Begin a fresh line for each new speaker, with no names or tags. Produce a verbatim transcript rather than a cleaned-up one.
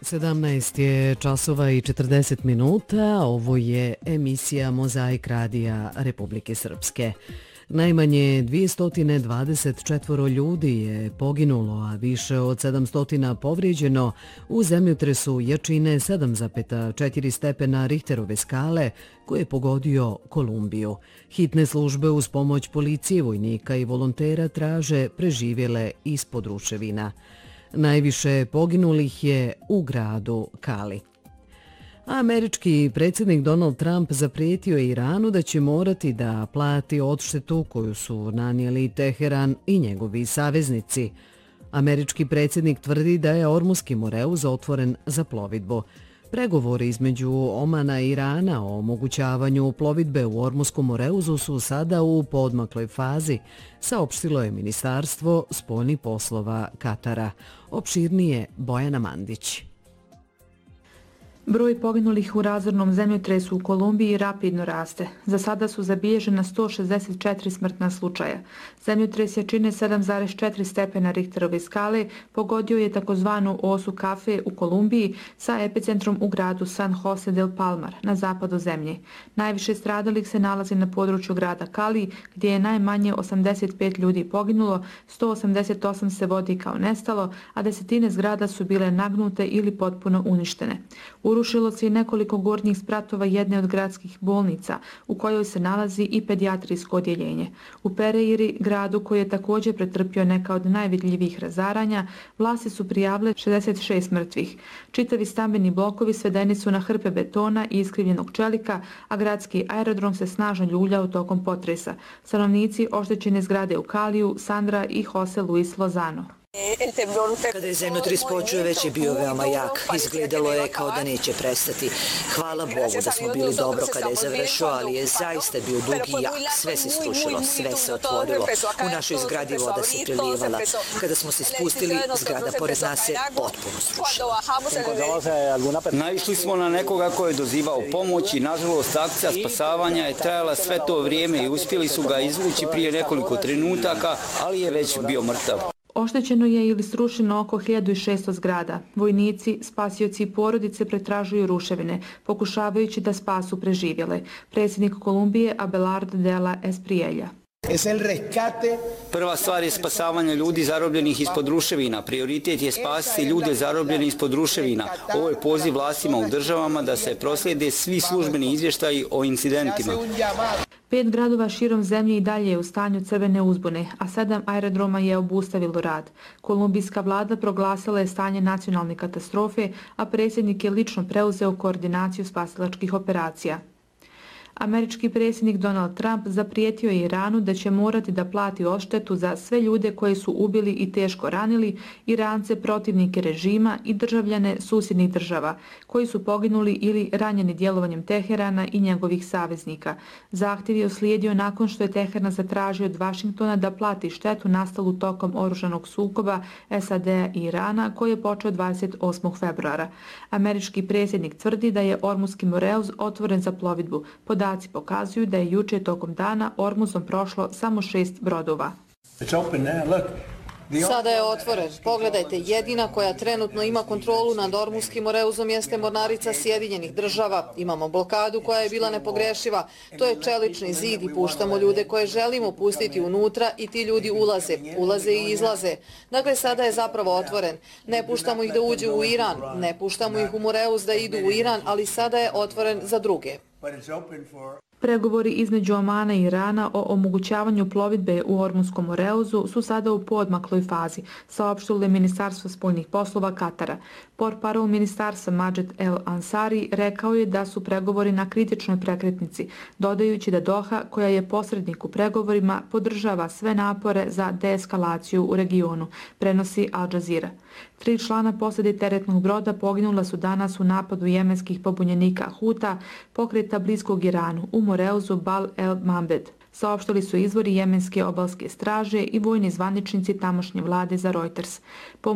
sedamnaest je časova i četrdeset minuta. Ovo je emisija Mozaik radija Republike Srpske. Najmanje dvjesto dvadeset četiri ljudi je poginulo, a više od sedamsto povrijeđeno u zemljotresu jačine sedam zarez četiri stepena Richterove skale koji je pogodio Kolumbiju. Hitne službe uz pomoć policije, vojnika i volontera traže preživjele ispod ruševina. Najviše poginulih je u gradu Kali. Američki predsjednik Donald Trump zaprijetio je Iranu da će morati da plati odštetu koju su nanijeli Teheran i njegovi saveznici. Američki predsjednik tvrdi da je Ormuski moreuz otvoren za plovidbu. Pregovori između Omana i Irana o omogućavanju plovidbe u Ormuskom moreuzu su sada u poodmakloj fazi, saopštilo je Ministarstvo spoljnih poslova Katara. Opširnije Bojana Mandić.
Broj poginulih u razornom zemljotresu u Kolumbiji rapidno raste. Za sada su zabilježena sto šezdeset četiri smrtna slučaja. Zemljotres jačine sedam zarez četiri stepena Richterove skale pogodio je takozvanu osu Kafe u Kolumbiji sa epicentrom u gradu San Jose del Palmar na zapadu zemlje. Najviše stradalih se nalazi na području grada Kali, gdje je najmanje osamdeset pet ljudi poginulo, sto osamdeset osam se vodi kao nestalo, a desetine zgrada su bile nagnute ili potpuno uništene. Urušilo se i nekoliko gornjih spratova jedne od gradskih bolnica, u kojoj se nalazi i pedijatrijsko odjeljenje. U Pereiri, gradu koji je također pretrpio neka od najvidljivijih razaranja, vlasti su prijavile šezdeset šest mrtvih. Čitavi stambeni blokovi svedeni su na hrpe betona i iskrivljenog čelika, a gradski aerodrom se snažno ljuljao tokom potresa. Stanovnici oštećene zgrade u Kaliju, Sandra i Jose Luis Lozano.
Kada je zemljotres počeo, već je bio veoma jak. Izgledalo je kao da neće prestati. Hvala Bogu da smo bili dobro kada je završio, ali je zaista bio dug i jak. Sve se srušilo, sve se otvorilo. U našoj zgradi voda se prelijevala. Kada smo se spustili, zgrada pored nas se potpuno srušila.
Naišli smo na nekoga ko je dozivao pomoć i nažalost akcija spasavanja je trajala sve to vrijeme i uspjeli su ga izvući prije nekoliko trenutaka, ali je već bio mrtav.
Oštećeno je ili srušeno oko hiljadu šesto zgrada. Vojnici, spasioci i porodice pretražuju ruševine, pokušavajući da spasu preživjele. Predsjednik Kolumbije Abelardo de la Espriella.
Prva stvar je spasavanje ljudi zarobljenih ispod ruševina. Prioritet je spasiti ljude zarobljene ispod ruševina. Ovo je poziv vlastima u državama da se proslijede svi službeni izvještaji o incidentima.
Pet gradova širom zemlje i dalje je u stanju crvene uzbune, a sedam aerodroma je obustavilo rad. Kolumbijska vlada proglasila je stanje nacionalne katastrofe, a predsjednik je lično preuzeo koordinaciju spasilačkih operacija. Američki predsjednik Donald Trump zaprijetio je Iranu da će morati da plati odštetu za sve ljude koji su ubili i teško ranili Irance, protivnike režima i državljane susjednih država, koji su poginuli ili ranjeni djelovanjem Teherana i njegovih saveznika. Zahtjev je uslijedio nakon što je Teheran zatražio od Vašingtona da plati štetu nastalu tokom oružanog sukoba S A D-a i Irana, koji je počeo dvadeset osmog februara. Američki predsjednik tvrdi da je Ormuski moreuz otvoren za plovidbu. Podaci pokazuju da je juče tokom dana Ormuzom prošlo samo šest brodova.
Sada je otvoren. Pogledajte, jedina koja trenutno ima kontrolu nad Ormuskim moreuzom jeste mornarica Sjedinjenih država. Imamo blokadu koja je bila nepogrešiva. To je čelični zid i puštamo ljude koje želimo pustiti unutra i ti ljudi ulaze. Ulaze i izlaze. Dakle, sada je zapravo otvoren. Ne puštamo ih da uđu u Iran, ne puštamo ih u moreuz da idu u Iran, ali sada je otvoren za druge.
Pregovori između Omana i Irana o omogućavanju plovidbe u Ormuskom moreuzu su sada u poodmakloj fazi, saopštilo je Ministarstvo spoljnih poslova Katara. Portparol ministarstva Majed El Ansari rekao je da su pregovori na kritičnoj prekretnici, dodajući da Doha, koja je posrednik u pregovorima, podržava sve napore za deeskalaciju u regionu, prenosi Al Jazeera. Tri člana posade teretnog broda poginula su danas u napadu jemenskih pobunjenika Huta, pokreta bliskog Iranu, u moreuzu Bab el Mandeb. Saopštili su izvori jemenske obalske straže i vojni zvaničnici tamošnje vlade za Reuters.